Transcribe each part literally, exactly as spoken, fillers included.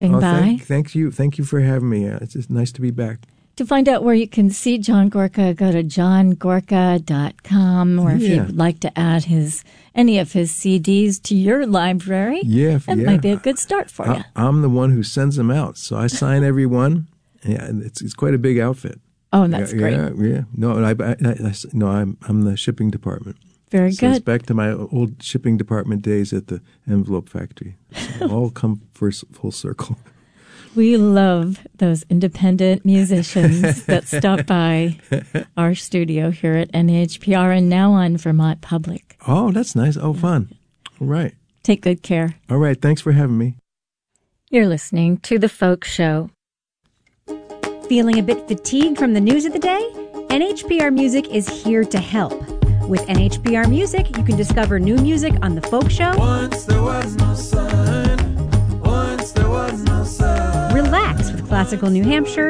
Oh, by. thank, thank you. Thank you for having me. Uh, it's just nice to be back. To find out where you can see John Gorka, go to john gorka dot com, or if Yeah. you'd like to add his any of his C Ds to your library, Yeah, that yeah. might be a good start for I, you. I'm the one who sends them out, so I sign every one. Yeah, and it's it's quite a big outfit. Oh, that's yeah, great. Yeah, yeah. No, I, I, I, I no, I'm I'm the shipping department. Very so good. It's back to my old shipping department days at the envelope factory. So all come for full circle. We love those independent musicians that stop by our studio here at N H P R and now on Vermont Public. Oh, that's nice. Oh, fun. All right. Take good care. All right. Thanks for having me. You're listening to The Folk Show. Feeling a bit fatigued from the news of the day? N H P R Music is here to help. With N H P R Music, you can discover new music on The Folk Show. Once there was no sun. Once there was no sun. Relax with classical New Hampshire.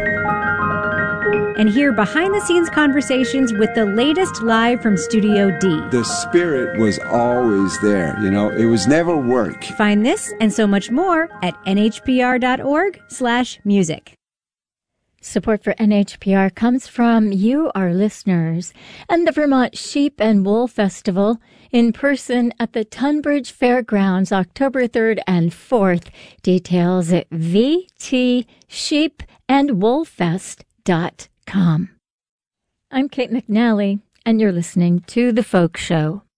And hear behind-the-scenes conversations with the latest live from Studio D. The spirit was always there, you know. It was never work. Find this and so much more at n h p r dot org slash music. Support for N H P R comes from you, our listeners, and the Vermont Sheep and Wool Festival in person at the Tunbridge Fairgrounds, October third and fourth. Details at v t sheep and wool fest dot com. I'm Kate McNally, and you're listening to The Folk Show.